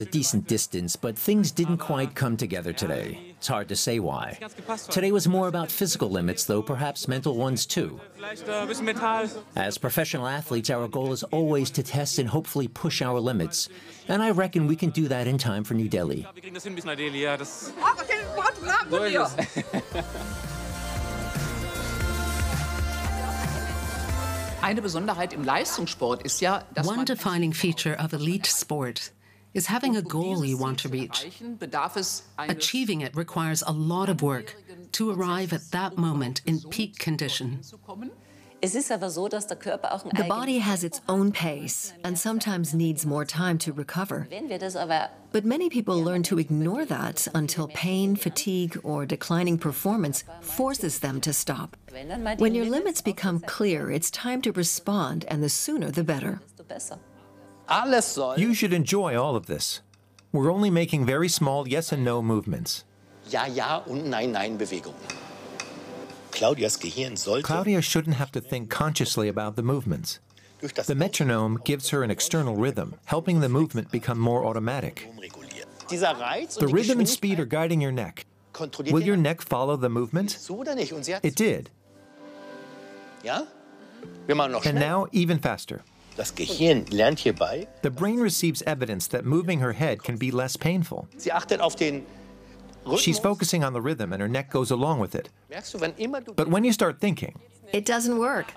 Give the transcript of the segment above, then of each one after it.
a decent distance, but things didn't quite come together today. It's hard to say why. Today was more about physical limits, though perhaps mental ones too. As professional athletes, our goal is always to test and hopefully push our limits. And I reckon we can do that in time for New Delhi. One defining feature of elite sport is having a goal you want to reach. Achieving it requires a lot of work to arrive at that moment in peak condition. The body has its own pace and sometimes needs more time to recover. But many people learn to ignore that until pain, fatigue, or declining performance forces them to stop. When your limits become clear, it's time to respond, and the sooner the better. You should enjoy all of this. We're only making very small yes and no movements. Ja, ja und Nein, Nein Bewegungen. Claudia shouldn't have to think consciously about the movements. The metronome gives her an external rhythm, helping the movement become more automatic. The rhythm and speed are guiding your neck. Will your neck follow the movement? It did. And now, even faster. The brain receives evidence that moving her head can be less painful. She's focusing on the rhythm and her neck goes along with it. But when you start thinking, it doesn't work.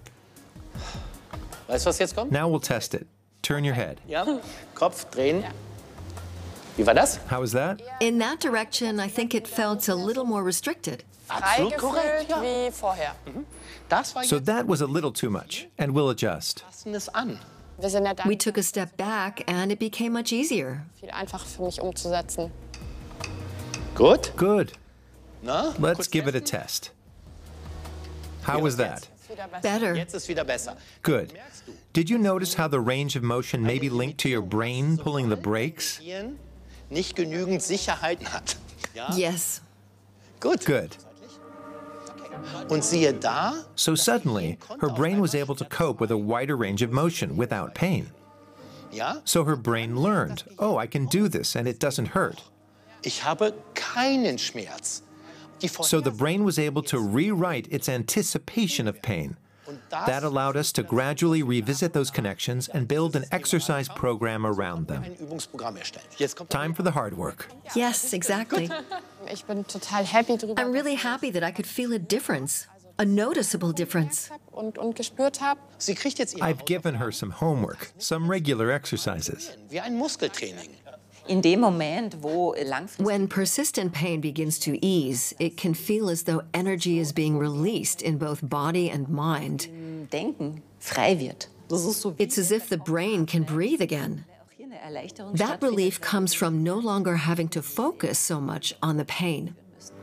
Now we'll test it. Turn your head. Kopf drehen. Wie war das? How was that? In that direction, I think it felt a little more restricted. Absolut korrekt, ja. Wie vorher. So that was a little too much, and we'll adjust. We took a step back, and it became much easier. Viel einfacher für mich umzusetzen. Good? Good. Na? Let's give it a test. How was that? Better. Jetzt ist wieder besser. Good. Did you notice how the range of motion may be linked to your brain pulling the brakes? Nicht genügend Sicherheit hat. Yes. Good. Good. Und siehe da. So suddenly, her brain was able to cope with a wider range of motion without pain. Ja? So her brain learned, oh, I can do this and it doesn't hurt. Ich habe keinen Schmerz. So the brain was able to rewrite its anticipation of pain. That allowed us to gradually revisit those connections and build an exercise program around them. Time for the hard work. Yes, exactly. Ich bin total happy drüber. I'm really happy that I could feel a difference, a noticeable difference. Und gespürt habe. Sie kriegt jetzt I've given her some homework, some regular exercises. wie ein Muskeltraining. When persistent pain begins to ease, it can feel as though energy is being released in both body and mind. It's as if the brain can breathe again. That relief comes from no longer having to focus so much on the pain.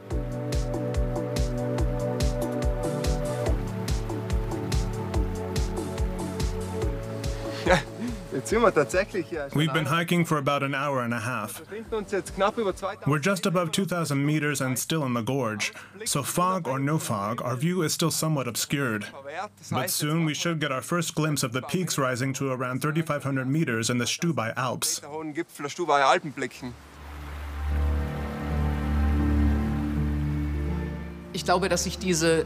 We've been hiking for about an hour and a half. We're just above 2,000 meters and still in the gorge, so fog or no fog, our view is still somewhat obscured. But soon we should get our first glimpse of the peaks rising to around 3,500 meters in the Stubai Alps. Ich glaube, dass sich diese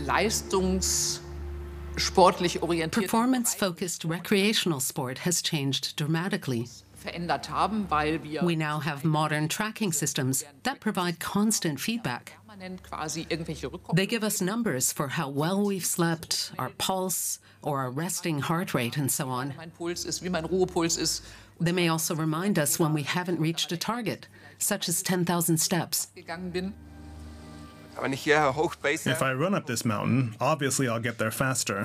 performance-focused recreational sport has changed dramatically. We now have modern tracking systems that provide constant feedback. They give us numbers for how well we've slept, our pulse, or our resting heart rate, and so on. They may also remind us when we haven't reached a target, such as 10,000 steps. If I run up this mountain, obviously I'll get there faster.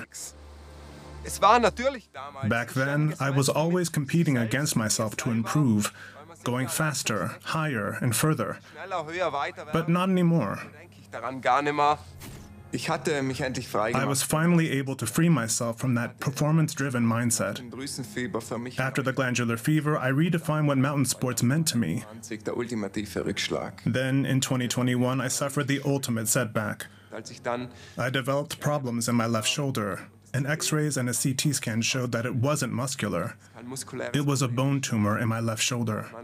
Back then, I was always competing against myself to improve, going faster, higher, and further. But not anymore. I was finally able to free myself from that performance-driven mindset. After the glandular fever, I redefined what mountain sports meant to me. Then, in 2021, I suffered the ultimate setback. I developed problems in my left shoulder. An X-rays and a CT scan showed that it wasn't muscular. It was a bone tumor in my left shoulder.